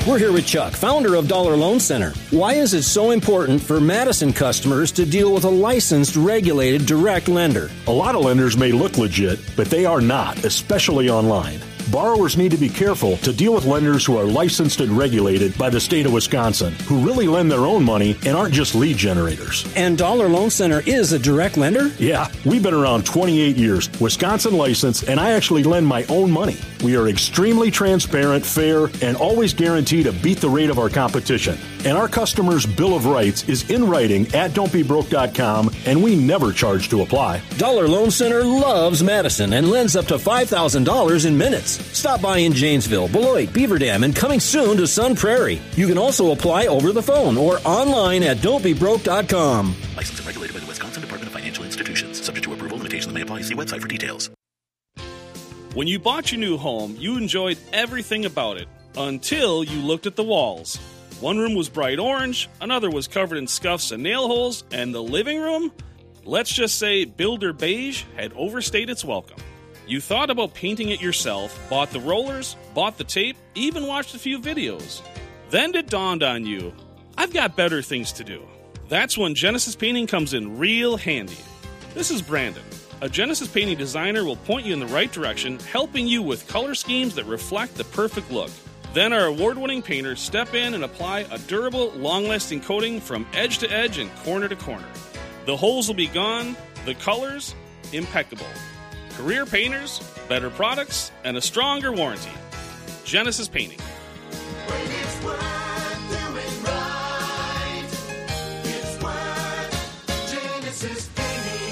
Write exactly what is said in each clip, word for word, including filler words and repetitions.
We're here with Chuck, founder of Dollar Loan Center. Why is it so important for Madison customers to deal with a licensed, regulated, direct lender? A lot of lenders may look legit, but they are not, especially online. Borrowers need to be careful to deal with lenders who are licensed and regulated by the state of Wisconsin, who really lend their own money and aren't just lead generators. And Dollar Loan Center is a direct lender? Yeah, we've been around twenty-eight years, Wisconsin licensed, and I actually lend my own money. We are extremely transparent, fair, and always guarantee to beat the rate of our competition. And our customers' Bill of Rights is in writing at don't be broke dot com, and we never charge to apply. Dollar Loan Center loves Madison and lends up to five thousand dollars in minutes. Stop by in Janesville, Beloit, Beaver Dam, and coming soon to Sun Prairie. You can also apply over the phone or online at don't be broke dot com. Licensed and regulated by the Wisconsin Department of Financial Institutions. Subject to approval. Limitations may apply. See website for details. When you bought your new home, you enjoyed everything about it until you looked at the walls. One room was bright orange, another was covered in scuffs and nail holes, and the living room, let's just say Builder Beige had overstayed its welcome. You thought about painting it yourself, bought the rollers, bought the tape, even watched a few videos. Then it dawned on you, I've got better things to do. That's when Genesis Painting comes in real handy. This is Brandon. A Genesis Painting designer will point you in the right direction, helping you with color schemes that reflect the perfect look. Then our award-winning painters step in and apply a durable, long-lasting coating from edge to edge and corner to corner. The holes will be gone, the colors, impeccable. Career painters, better products, and a stronger warranty. Genesis Painting. When it's worth doing right, it's worth Genesis Painting.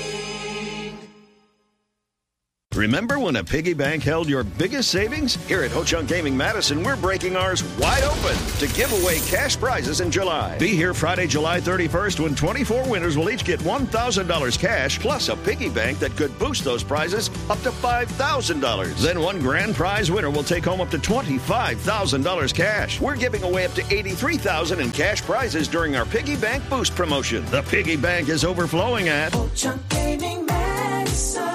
Remember when a piggy bank held your biggest savings? Here at Ho-Chunk Gaming Madison, we're breaking ours wide open to give away cash prizes in July. Be here Friday, July thirty-first, when twenty-four winners will each get one thousand dollars cash, plus a piggy bank that could boost those prizes up to five thousand dollars. Then one grand prize winner will take home up to twenty-five thousand dollars cash. We're giving away up to eighty-three thousand dollars in cash prizes during our Piggy Bank Boost promotion. The piggy bank is overflowing at Ho-Chunk Gaming Madison.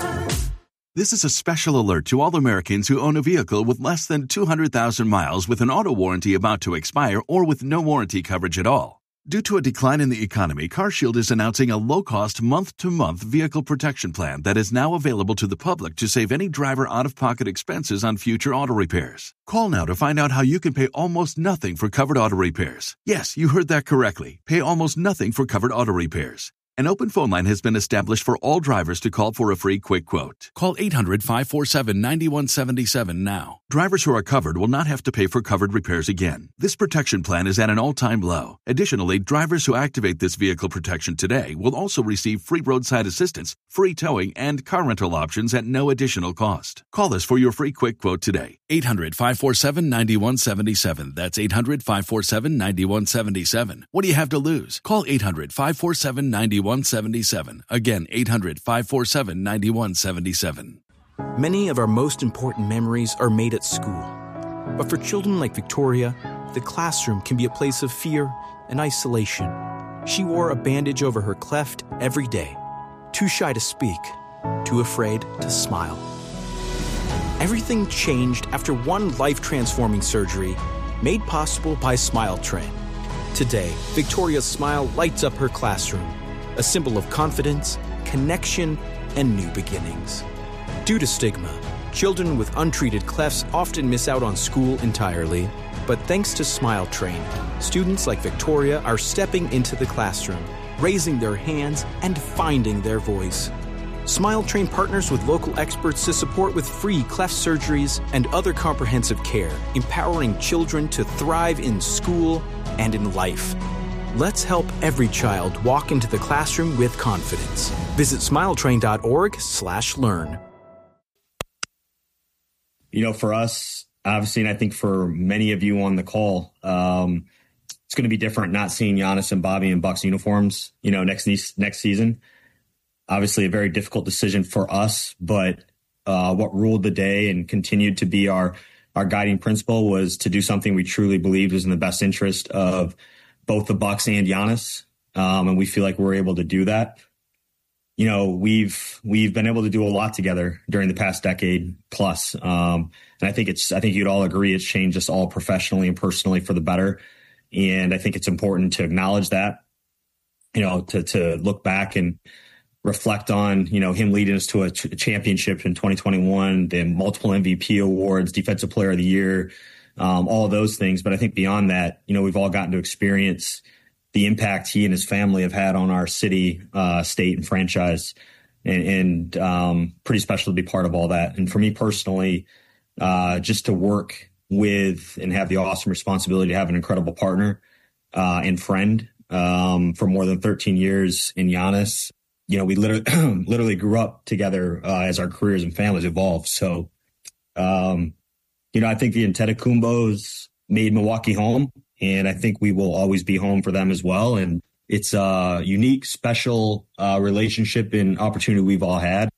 This is a special alert to all Americans who own a vehicle with less than two hundred thousand miles with an auto warranty about to expire or with no warranty coverage at all. Due to a decline in the economy, CarShield is announcing a low-cost month-to-month vehicle protection plan that is now available to the public to save any driver out-of-pocket expenses on future auto repairs. Call now to find out how you can pay almost nothing for covered auto repairs. Yes, you heard that correctly. Pay almost nothing for covered auto repairs. An open phone line has been established for all drivers to call for a free quick quote. Call eight hundred, five four seven, nine one seven seven now. Drivers who are covered will not have to pay for covered repairs again. This protection plan is at an all-time low. Additionally, drivers who activate this vehicle protection today will also receive free roadside assistance, free towing, and car rental options at no additional cost. Call us for your free quick quote today. eight hundred, five four seven, nine one seven seven. That's eight hundred, five four seven, nine one seven seven. What do you have to lose? Call eight hundred, five four seven, nine one seven seven. Again, eight hundred, five four seven, nine one seven seven. Many of our most important memories are made at school. But for children like Victoria, the classroom can be a place of fear and isolation. She wore a bandage over her cleft every day, too shy to speak, too afraid to smile. Everything changed after one life-transforming surgery made possible by Smile Train. Today, Victoria's smile lights up her classroom, a symbol of confidence, connection, and new beginnings. Due to stigma, children with untreated clefts often miss out on school entirely. But thanks to Smile Train, students like Victoria are stepping into the classroom, raising their hands, and finding their voice. Smile Train partners with local experts to support with free cleft surgeries and other comprehensive care, empowering children to thrive in school and in life. Let's help every child walk into the classroom with confidence. Visit smiletrain.org slash learn. You know, for us, obviously, and I think for many of you on the call, um, it's going to be different not seeing Giannis and Bobby in Bucks uniforms, you know, next next season. Obviously, a very difficult decision for us, but uh, what ruled the day and continued to be our, our guiding principle was to do something we truly believed was in the best interest of both the Bucks and Giannis, um, and we feel like we're able to do that. you know, we've we've been able to do a lot together during the past decade plus. Um, and I think it's I think you'd all agree it's changed us all professionally and personally for the better. And I think it's important to acknowledge that, you know, to to look back and reflect on, you know, him leading us to a, ch- a championship in twenty twenty-one, the multiple M V P awards, Defensive Player of the Year, um, all of those things. But I think beyond that, you know, we've all gotten to experience the impact he and his family have had on our city, uh, state, and franchise, and, and um, pretty special to be part of all that. And for me personally, uh, just to work with and have the awesome responsibility to have an incredible partner uh, and friend um, for more than thirteen years in Giannis. You know, we literally literally grew up together uh, as our careers and families evolved. So, um, you know, I think the Antetokounmpos made Milwaukee home, and I think we will always be home for them as well. And it's a unique, special uh, relationship and opportunity we've all had.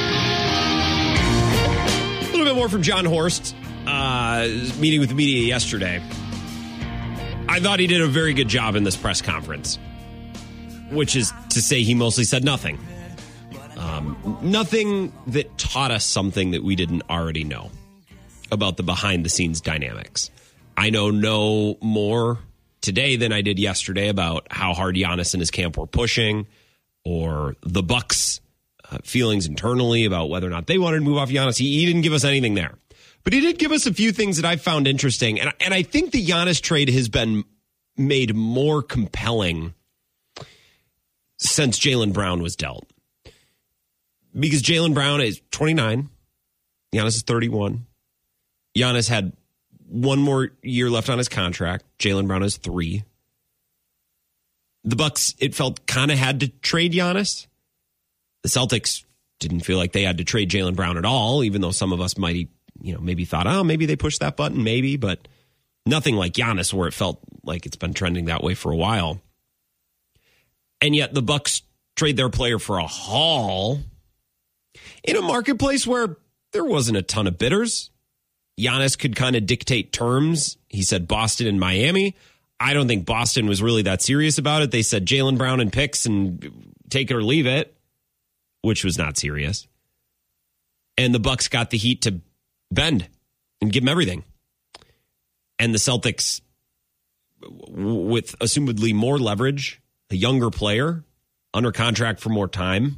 A little bit more from John Horst, uh, meeting with the media yesterday. I thought he did a very good job in this press conference, which is to say he mostly said nothing. Um, nothing that taught us something that we didn't already know about the behind-the-scenes dynamics. I know no more today than I did yesterday about how hard Giannis and his camp were pushing, or the Bucks' uh, feelings internally about whether or not they wanted to move off Giannis. He, he didn't give us anything there. But he did give us a few things that I found interesting. And, and I think the Giannis trade has been made more compelling since Jaylen Brown was dealt. Because Jaylen Brown is twenty-nine. Giannis is thirty-one. Giannis had one more year left on his contract. Jaylen Brown is three. The Bucks, it felt, kind of had to trade Giannis. The Celtics didn't feel like they had to trade Jaylen Brown at all, even though some of us might, you know, maybe thought, oh, maybe they pushed that button, maybe. But nothing like Giannis, where it felt like it's been trending that way for a while. And yet the Bucks trade their player for a haul in a marketplace where there wasn't a ton of bidders. Giannis could kind of dictate terms. He said Boston and Miami. I don't think Boston was really that serious about it. They said Jaylen Brown and picks and take it or leave it, which was not serious. And the Bucks got the Heat to bend and give them everything. And the Celtics, with assumedly more leverage, a younger player, under contract for more time,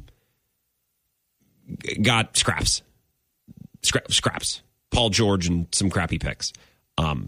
got scraps. Scra- scraps. Paul George and some crappy picks. Um,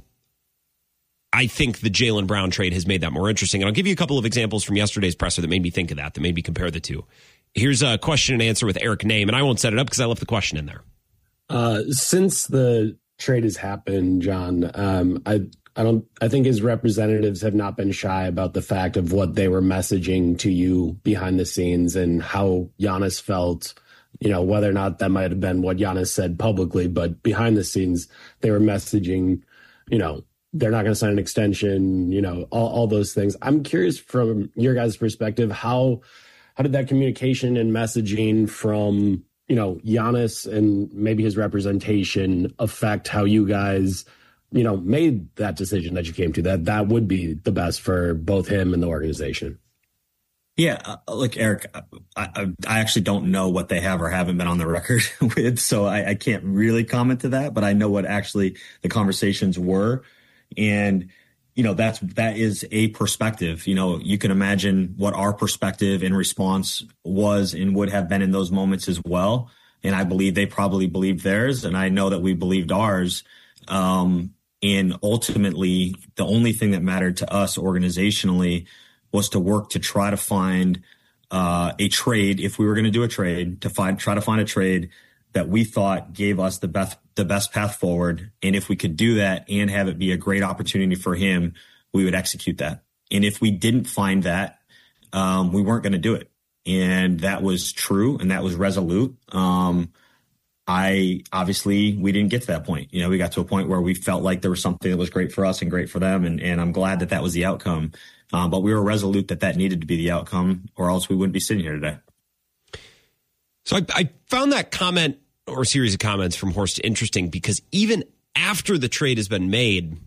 I think the Jaylen Brown trade has made that more interesting. And I'll give you a couple of examples from yesterday's presser that made me think of that, that made me compare the two. Here's a question and answer with Eric Name, and I won't set it up because I left the question in there. Uh, since the trade has happened, John, um, I I don't I think his representatives have not been shy about the fact of what they were messaging to you behind the scenes and how Giannis felt. You know, whether or not that might have been what Giannis said publicly, but behind the scenes, they were messaging, you know, they're not going to sign an extension, you know, all, all those things. I'm curious from your guys' perspective, how how did that communication and messaging from, you know, Giannis and maybe his representation affect how you guys, you know, made that decision that you came to, that that would be the best for both him and the organization? Yeah, uh, look, Eric, I, I, I actually don't know what they have or haven't been on the record with, so I, I can't really comment to that, but I know what actually the conversations were. And, you know, that's, that is a perspective. You know, you can imagine what our perspective in response was and would have been in those moments as well. And I believe they probably believed theirs, and I know that we believed ours. Um, and ultimately, the only thing that mattered to us organizationally was to work to try to find uh, a trade, if we were going to do a trade, to find try to find a trade that we thought gave us the best the best path forward. And if we could do that and have it be a great opportunity for him, we would execute that. And if we didn't find that, um, we weren't going to do it. And that was true, and that was resolute. Um, I obviously we didn't get to that point. You know, we got to a point where we felt like there was something that was great for us and great for them, and, and I'm glad that that was the outcome. Um, but we were resolute that that needed to be the outcome, or else we wouldn't be sitting here today. So I, I found that comment or series of comments from Horst interesting because even after the trade has been made,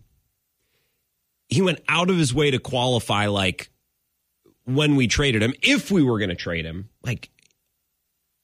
he went out of his way to qualify, like, when we traded him, if we were going to trade him, like,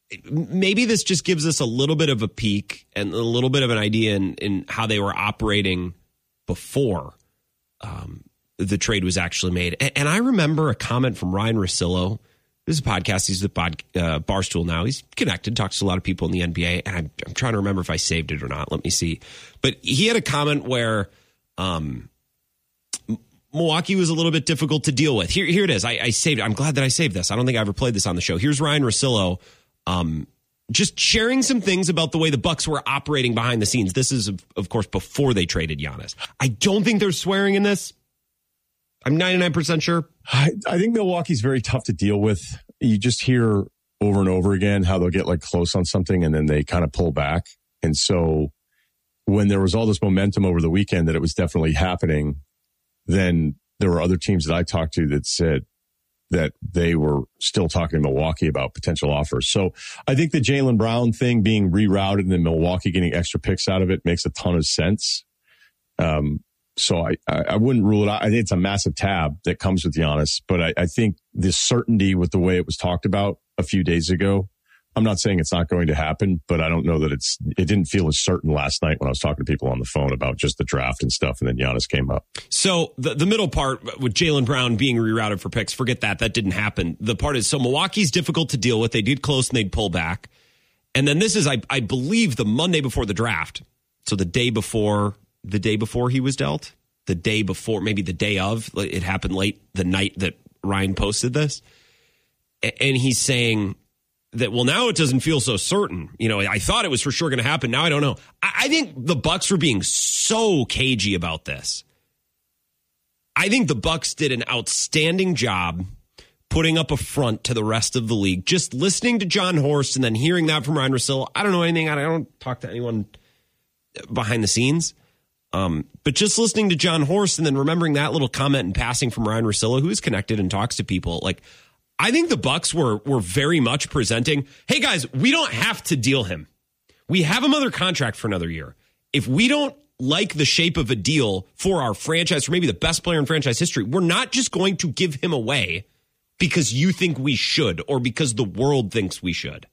maybe this just gives us a little bit of a peek and a little bit of an idea in, in how they were operating before um, the trade was actually made. And, and I remember a comment from Ryan Russillo. This is a podcast. He's the pod, uh, Barstool now. He's connected, talks to a lot of people in the N B A. And I'm, I'm trying to remember if I saved it or not. Let me see. But he had a comment where um, Milwaukee was a little bit difficult to deal with. Here, here it is. I, I saved it. I'm glad that I saved this. I don't think I ever played this on the show. Here's Ryan Russillo um, just sharing some things about the way the Bucks were operating behind the scenes. This is, of, of course, before they traded Giannis. I don't think there's swearing in this. I'm ninety-nine percent sure. I, I think Milwaukee's very tough to deal with. You just hear over and over again how they'll get like close on something and then they kind of pull back. And so when there was all this momentum over the weekend that it was definitely happening, then there were other teams that I talked to that said that they were still talking to Milwaukee about potential offers. So I think the Jaylen Brown thing being rerouted and then Milwaukee getting extra picks out of it makes a ton of sense. Um, So I, I wouldn't rule it out. I think it's a massive tab that comes with Giannis, but I, I think the certainty with the way it was talked about a few days ago, I'm not saying it's not going to happen, but I don't know that it's, it didn't feel as certain last night when I was talking to people on the phone about just the draft and stuff. And then Giannis came up. So the, the middle part with Jaylen Brown being rerouted for picks, forget that. That didn't happen. The part is, so Milwaukee's difficult to deal with. They did close and they'd pull back. And then this is, I, I believe, the Monday before the draft. So the day before, the day before he was dealt. The day before, maybe the day of, it happened late the night that Ryan posted this. And he's saying that, well, now it doesn't feel so certain. You know, I thought it was for sure going to happen. Now I don't know. I think the Bucks were being so cagey about this. I think the Bucks did an outstanding job putting up a front to the rest of the league. Just listening to John Horst and then hearing that from Ryan Russillo. I don't know anything. I don't talk to anyone behind the scenes. Um, but just listening to John Horst and then remembering that little comment in passing from Ryan Russillo, who is connected and talks to people, like, I think the Bucks were were very much presenting, hey guys, we don't have to deal him. We have him under contract for another year. If we don't like the shape of a deal for our franchise, for maybe the best player in franchise history, we're not just going to give him away because you think we should or because the world thinks we should.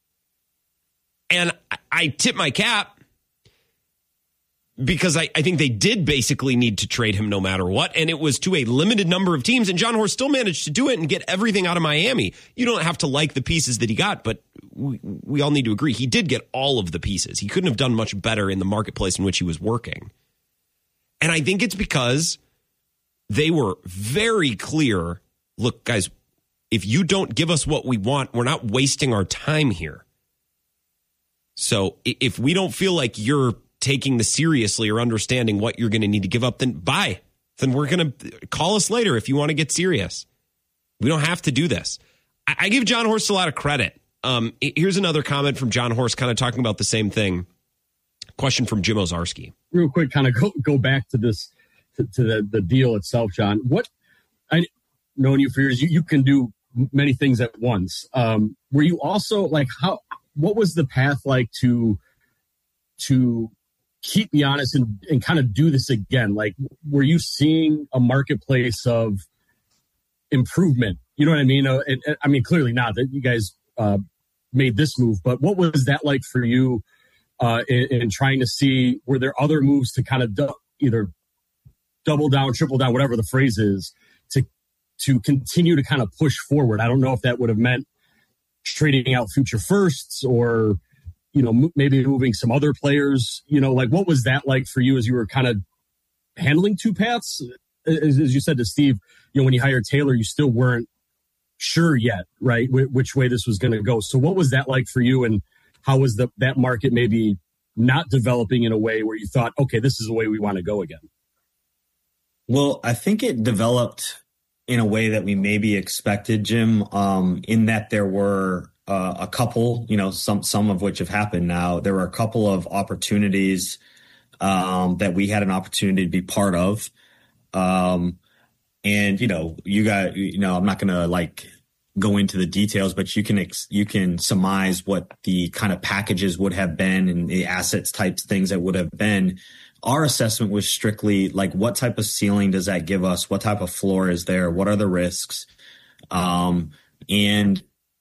And I, I tip my cap. Because I, I think they did basically need to trade him no matter what. And it was to a limited number of teams. And John Horst still managed to do it and get everything out of Miami. You don't have to like the pieces that he got, but we, we all need to agree. He did get all of the pieces. He couldn't have done much better in the marketplace in which he was working. And I think it's because they were very clear. Look, guys, if you don't give us what we want, we're not wasting our time here. So if we don't feel like you're taking this seriously or understanding what you're going to need to give up, then bye. Then we're going to call us later if you want to get serious. We don't have to do this. I, I give John Horst a lot of credit. Um, here's another comment from John Horst kind of talking about the same thing. Question from Jim Ozarski. Real quick, kind of go, go back to this, to, to the, the deal itself, John. What, I known you for years, you, you can do many things at once. Um, were you also like, how, what was the path like to, to, keep me honest and, and kind of do this again? Like, were you seeing a marketplace of improvement? You know what I mean? Uh, and, and, I mean, clearly not that you guys uh, made this move, but what was that like for you uh, in, in trying to see, were there other moves to kind of du- either double down, triple down, whatever the phrase is, to, to continue to kind of push forward? I don't know if that would have meant trading out future firsts or, you know, maybe moving some other players, you know, like what was that like for you as you were kind of handling two paths? As, as you said to Steve, you know, when you hired Taylor, you still weren't sure yet, right, wh- which way this was going to go. So what was that like for you, and how was the, that market maybe not developing in a way where you thought, okay, this is the way we want to go again? Well, I think it developed in a way that we maybe expected, Jim, um, in that there were Uh, a couple, you know, some some of which have happened now. There were a couple of opportunities um, that we had an opportunity to be part of. Um, and, you know, you got, you know, I'm not going to like go into the details, but you can, ex- you can surmise what the kind of packages would have been and the assets types, things that would have been. Our assessment was strictly like, what type of ceiling does that give us? What type of floor is there? What are the risks? Um, and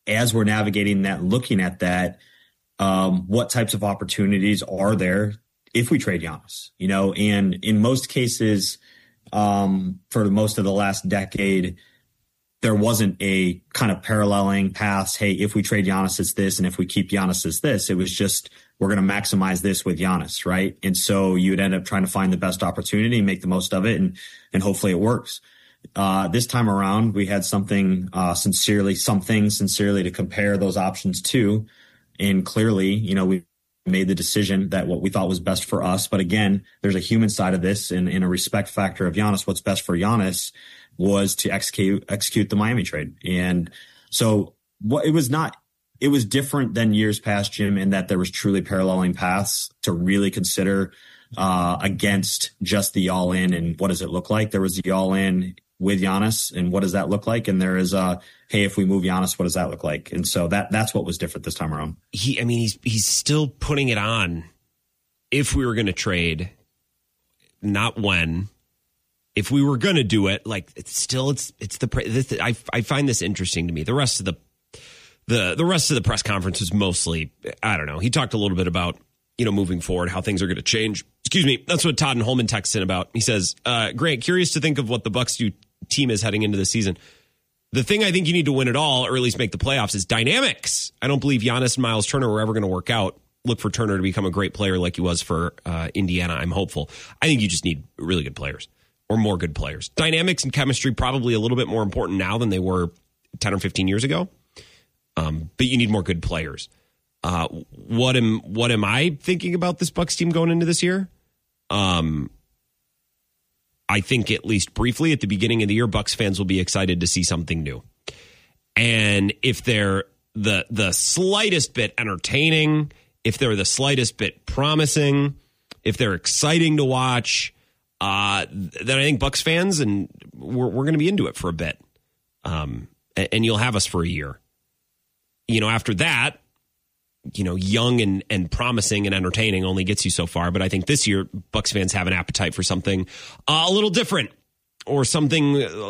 as we're navigating that, looking at that, um, what types of opportunities are there if we trade Giannis? You know, and in most cases, um, for most of the last decade, there wasn't a kind of paralleling paths. Hey, if we trade Giannis, it's this. And if we keep Giannis, it's this. It was just, we're going to maximize this with Giannis, right? And so you would end up trying to find the best opportunity and make the most of it. And, and hopefully it works. Uh, this time around, we had something, uh, sincerely, something sincerely to compare those options to. And clearly, you know, we made the decision that what we thought was best for us. But again, there's a human side of this and, and a respect factor of Giannis. What's best for Giannis was to execute, execute the Miami trade. And so what it was not, it was different than years past, Jim, in that there was truly paralleling paths to really consider, uh, against just the all in and what does it look like? There was the all in with Giannis and what does that look like? And there is a, hey, if we move Giannis, what does that look like? And so that, that's what was different this time around. He, I mean, he's, he's still putting it on if we were going to trade, not when. If we were going to do it, like it's still, it's, it's the, this, I, I find this interesting to me. The rest of the, the, the rest of the press conference was mostly, I don't know. He talked a little bit about, you know, moving forward, how things are going to change. Excuse me. That's what Todd and Holman texted in about. He says, uh, Grant, curious to think of what the Bucks do team is heading into the season. The thing I think you need to win it all, or at least make the playoffs, is dynamics. I don't believe Giannis and Miles Turner were ever going to work out. Look for Turner to become a great player like he was for uh, Indiana. I'm hopeful. I think you just need really good players. Or more good players. Dynamics and chemistry probably a little bit more important now than they were ten or fifteen years ago. Um, but you need more good players. Uh, what am what am I thinking about this Bucks team going into this year? Um, I think at least briefly at the beginning of the year, Bucks fans will be excited to see something new. And if they're the the slightest bit entertaining, if they're the slightest bit promising, if they're exciting to watch, Uh, then I think Bucks fans and we're we're going to be into it for a bit, um, and, and you'll have us for a year. You know, after that, you know, young and and promising and entertaining only gets you so far. But I think this year, Bucks fans have an appetite for something uh, a little different or something